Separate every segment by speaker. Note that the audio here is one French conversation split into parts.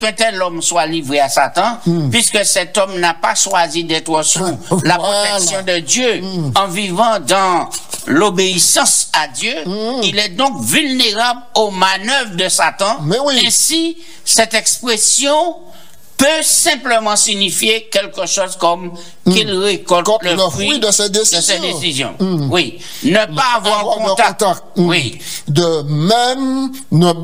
Speaker 1: qu'un tel homme soit livré à Satan, puisque cet homme n'a pas choisi d'être sous la protection de Dieu en vivant dans l'obéissance à Dieu, il est donc vulnérable aux manœuvres de Satan. Ainsi, cette expression peut simplement signifier quelque chose comme qu'il récolte le fruit de ses décisions. Oui. Ne pas avoir contact. Oui.
Speaker 2: De même,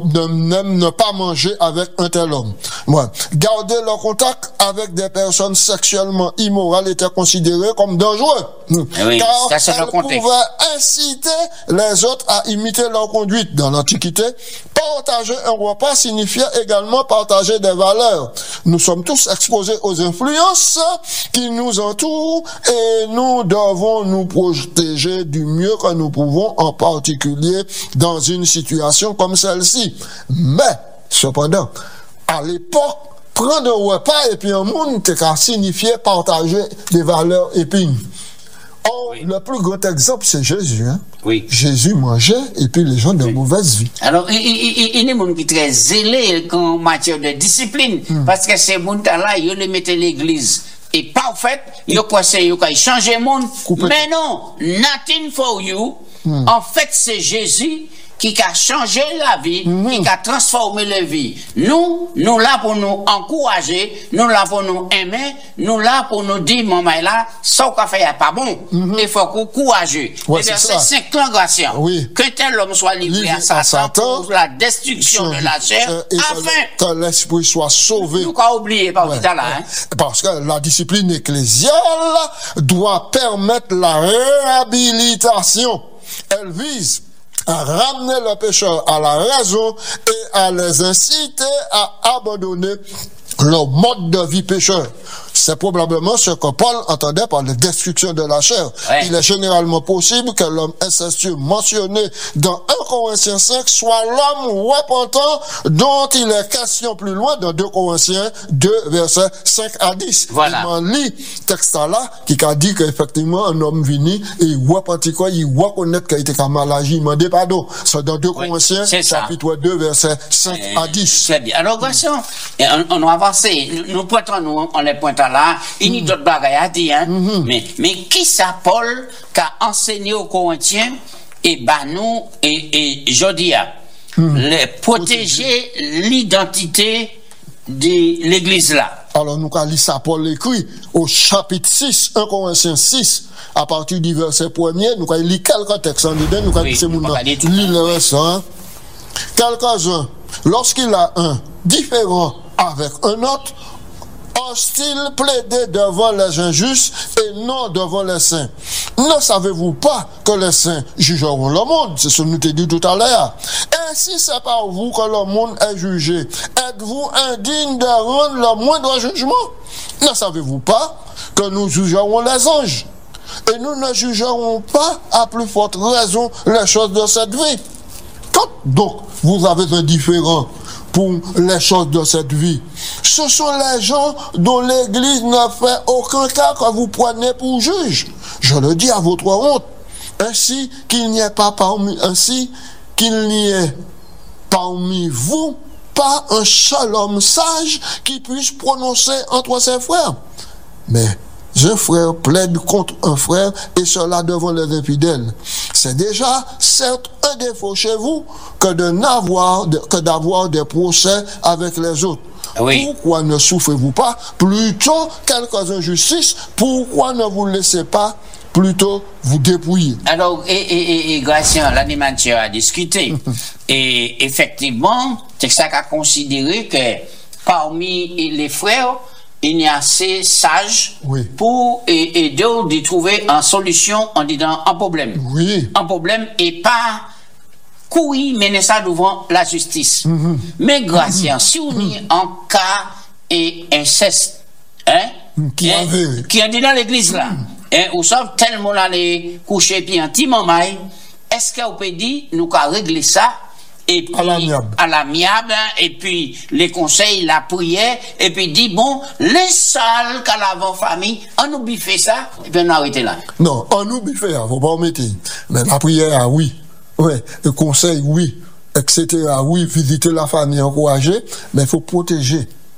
Speaker 2: ne pas manger avec un tel homme. Garder le contact avec des personnes sexuellement immorales était considéré comme dangereux. Car
Speaker 1: ça,
Speaker 2: elles pouvaient inciter les autres à imiter leur conduite. Dans l'Antiquité, partager un repas signifiait également partager des valeurs. Nous sommes tous exposés aux influences qui nous entourent et nous devons nous protéger du mieux que nous pouvons, en particulier dans une situation comme celle-ci. Mais, cependant, à l'époque, prendre un repas et puis un monde signifiait partager des valeurs épines. Or, le plus grand exemple, c'est Jésus. Jésus mangeait et puis les gens de mauvaise vie.
Speaker 1: Alors, il y a des gens qui sont très zélés en matière de discipline, parce que ces gens-là, ils les mettent l'église. Et parfaite, ils ont changé le monde. Mais non, nothing for you. En fait, c'est Jésus qui a changé la vie, qui a transformé la vie. Nous là pour nous encourager, nous là pour nous aimer, nous là pour nous dire, maman là, ça qu'on fait pas bon. Il faut qu'on courageux. Verset 5 Gratian. Que tel homme soit livré à Satan pour la destruction de la chair, afin
Speaker 2: que l'esprit soit sauvé.
Speaker 1: Nous pas oublier par là,
Speaker 2: parce que la discipline ecclésiale doit permettre la réhabilitation. Elle vise à ramener le pécheur à la raison et à les inciter à abandonner leur mode de vie pécheur. C'est probablement ce que Paul entendait par la destruction de la chair. Il est généralement possible que l'homme incestueux mentionné dans 1 Corinthiens 5 soit l'homme repentant dont il est question plus loin dans 2 Corinthiens 2, versets 5 à 10. Il lit texte là qui a dit qu'effectivement un homme vini et il repentit quoi, il reconnaît qu'il était mal agi, il demande pardon. C'est dans 2 Corinthiens chapitre 2, versets 5 à 10.
Speaker 1: Très bien. Alors, on va avancer. Nous pointons, on les pointe là, il y a d'autres bagages à dire, mais qui ça Paul qui a enseigné aux Corinthiens et nous et Jodia, protéger l'identité de l'église là.
Speaker 2: Alors nous avons lu ça Paul écrit au chapitre 6, 1 Corinthiens 6, à partir du verset 1er, nous avons lu quelques textes en dedans, nous avons dit c'est mon nom, le reste, quelques-uns, lorsqu'il a un différent avec un autre, hostile plaider devant les injustes et non devant les saints. Ne savez-vous pas que les saints jugeront le monde? C'est ce que nous t'ai dit tout à l'heure. Ainsi c'est par vous que le monde est jugé. Êtes-vous indigne de rendre le moindre jugement? Ne savez-vous pas que nous jugerons les anges? Et nous ne jugerons pas à plus forte raison les choses de cette vie. Quand donc vous avez un différent pour les choses de cette vie, ce sont les gens dont l'Église ne fait aucun cas que vous prenez pour juge. Je le dis à votre honte. Ainsi qu'il n'y ait parmi vous pas un seul homme sage qui puisse prononcer entre ses frères. Mais un frère plaide contre un frère, et cela devant les infidèles. C'est déjà, certes, un défaut chez vous que d'avoir des procès avec les autres. Pourquoi ne souffrez-vous pas plutôt quelques injustices? Pourquoi ne vous laissez pas plutôt vous dépouiller?
Speaker 1: Alors, Gratien, l'animateur a discuté. Et effectivement, c'est ça qu'a considéré que parmi les frères, il y a assez sage pour aider de trouver une solution en disant un problème. Un problème et pas courir mener ça devant la justice. Mais Gratien, si on est en cas et inceste, qui est dit dans l'église là, ou savez tellement aller coucher puis un petit moment, est-ce qu'on peut dire nous qu'à régler ça? Et puis, à l'amiable, et puis les conseils, la prière, et puis dit bon, les salles qu'à l'avant famille, on oublie fait ça, et puis on arrête là.
Speaker 2: Non, on oublie fait, faut pas omettre. Mais la prière, oui. Le conseil, oui. Etc. Oui, visiter la famille, encourager, mais il faut protéger